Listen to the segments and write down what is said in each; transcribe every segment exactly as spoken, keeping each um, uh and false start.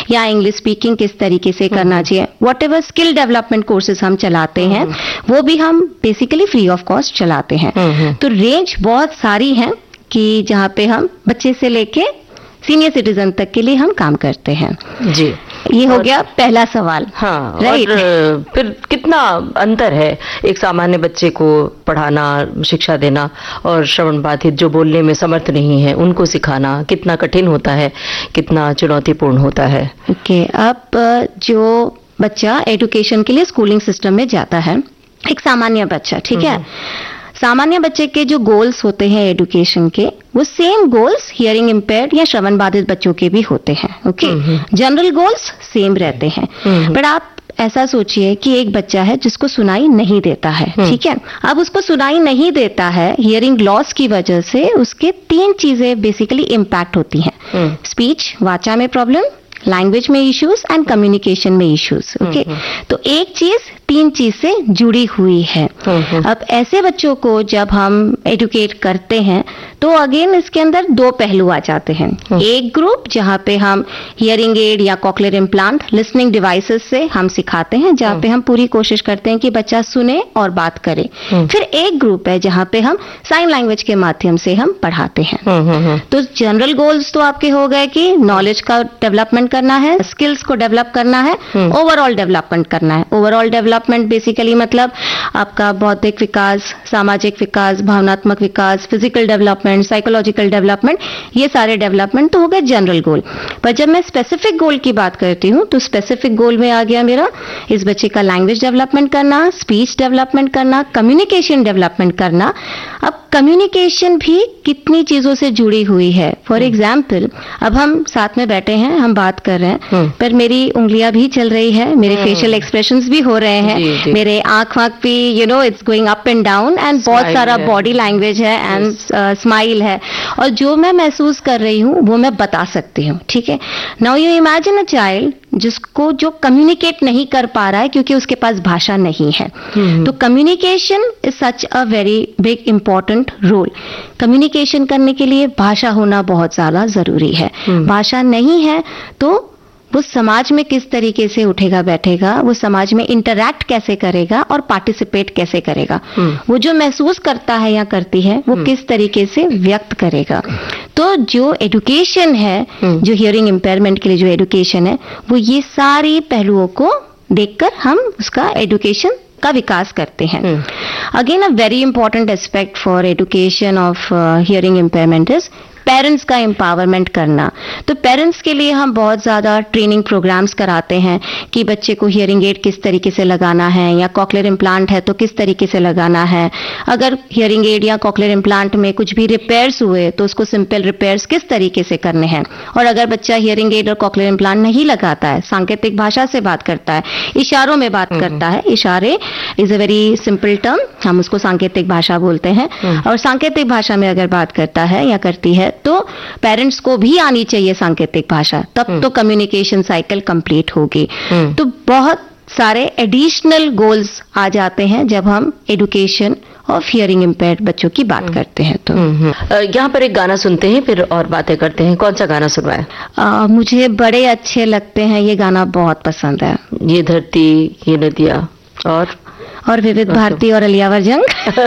या English speaking किस तरीके से करना चाहिए, what ever skill development courses हम चलाते हैं वो भी हम बेसिकली फ्री ऑफ कॉस्ट चलाते हैं। तो रेंज बहुत सारी है कि जहाँ पे हम बच्चे से लेके सीनियर सिटीजन तक के लिए हम काम करते हैं जी। ये हो गया पहला सवाल। हाँ, राइट। और फिर कितना अंतर है एक सामान्य बच्चे को पढ़ाना, शिक्षा देना, और श्रवण बाधित जो बोलने में समर्थ नहीं है उनको सिखाना, कितना कठिन होता है, कितना चुनौतीपूर्ण होता है? ओके okay, अब जो बच्चा एजुकेशन के लिए स्कूलिंग सिस्टम में जाता है, एक सामान्य बच्चा, ठीक है, सामान्य बच्चे के जो गोल्स होते हैं एजुकेशन के, वो सेम गोल्स हियरिंग इम्पेयर्ड या श्रवण बाधित बच्चों के भी होते हैं। ओके, जनरल गोल्स सेम रहते हैं। बट आप ऐसा सोचिए कि एक बच्चा है जिसको सुनाई नहीं देता है, ठीक है, अब उसको सुनाई नहीं देता है, हियरिंग लॉस की वजह से उसके तीन चीजें बेसिकली इम्पैक्ट होती हैं, स्पीच, वाचा में प्रॉब्लम, लैंग्वेज में इश्यूज एंड कम्युनिकेशन में इश्यूज। ओके, तो एक चीज तीन चीज से जुड़ी हुई है। अब ऐसे बच्चों को जब हम एजुकेट करते हैं तो अगेन इसके अंदर दो पहलू आ जाते हैं। एक ग्रुप जहाँ पे हम हियरिंग एड या कॉकलियर इम्प्लांट लिसनिंग डिवाइसेस से हम सिखाते हैं, जहाँ पे हम पूरी कोशिश करते हैं कि बच्चा सुने और बात करे। फिर एक ग्रुप है जहाँ पे हम साइन लैंग्वेज के माध्यम से हम पढ़ाते हैं। तो जनरल गोल्स तो आपके हो गए कि नॉलेज का डेवलपमेंट करना है, स्किल्स को डेवलप करना है, ओवरऑल डेवलपमेंट करना है। ओवरऑल डेवलपमेंट बेसिकली मतलब आपका बौद्धिक विकास, सामाजिक विकास, भावनात्मक विकास, फिजिकल डेवलपमेंट, साइकोलॉजिकल डेवलपमेंट, ये सारे डेवलपमेंट तो हो गए जनरल गोल। पर जब मैं स्पेसिफिक गोल की बात करती हूँ तो स्पेसिफिक गोल में आ गया मेरा इस बच्चे का लैंग्वेज डेवलपमेंट करना, स्पीच डेवलपमेंट करना, कम्युनिकेशन डेवलपमेंट करना। अब कम्युनिकेशन भी कितनी चीजों से जुड़ी हुई है। फॉर एग्जाम्पल, अब हम साथ में बैठे हैं, हम बात कर रहे हैं, पर मेरी उंगलियां भी चल रही है, मेरे फेशियल एक्सप्रेशंस भी हो रहे हैं, जी, जी. मेरे आंख वाँख भी you know it's going up and down, and बहुत सारा बॉडी लैंग्वेज है एंड स्माइल है, और जो मैं महसूस कर रही हूँ वो मैं बता सकती हूँ। ठीक है, now you imagine a child जिसको जो कम्युनिकेट नहीं कर पा रहा है क्योंकि उसके पास भाषा नहीं है। तो communication is such a very big important role. Communication करने के लिए भाषा होना बहुत ज्यादा जरूरी है। भाषा नहीं है तो वो समाज में किस तरीके से उठेगा बैठेगा, वो समाज में इंटरैक्ट कैसे करेगा और पार्टिसिपेट कैसे करेगा, वो जो महसूस करता है या करती है वो किस तरीके से व्यक्त करेगा। तो जो एजुकेशन है, जो हियरिंग इम्पेयरमेंट के लिए जो एजुकेशन है, वो ये सारी पहलुओं को देखकर हम उसका एजुकेशन का विकास करते हैं। Again a very important aspect for education of hearing impairment is parents का एम्पावरमेंट करना। तो पेरेंट्स के लिए हम बहुत ज़्यादा ट्रेनिंग प्रोग्राम्स कराते हैं कि बच्चे को हियरिंग एड किस तरीके से लगाना है, या कॉकलियर इम्प्लांट है तो किस तरीके से लगाना है। अगर हियरिंग एड या कॉकलियर इम्प्लांट में कुछ भी रिपेयर्स हुए तो उसको सिंपल रिपेयर्स किस तरीके से करने हैं। और अगर बच्चा हियरिंग एड और कॉकलियर इम्प्लांट नहीं लगाता है, सांकेतिक भाषा से बात करता है, इशारों में बात करता है, इशारे is a very simple term, हम उसको सांकेतिक भाषा बोलते हैं, और सांकेतिक भाषा में अगर बात करता है या करती है तो पेरेंट्स को भी आनी चाहिए सांकेतिक भाषा, तब तो कम्युनिकेशन साइकिल कंप्लीट होगी। तो बहुत सारे एडिशनल गोल्स आ जाते हैं जब हम एजुकेशन ऑफ हियरिंग इम्पेयर्ड बच्चों की बात करते हैं। तो यहाँ पर एक गाना सुनते हैं, फिर और बातें करते हैं। कौन सा गाना सुनवाएं? मुझे बड़े अच्छे लगते हैं, ये गाना बहुत पसंद है, ये धरती ये नदियाँ और और विविध भारती और अलिया वर्जंग।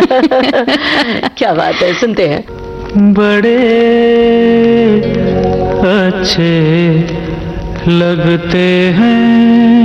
क्या बात है, सुनते हैं। बड़े अच्छे लगते हैं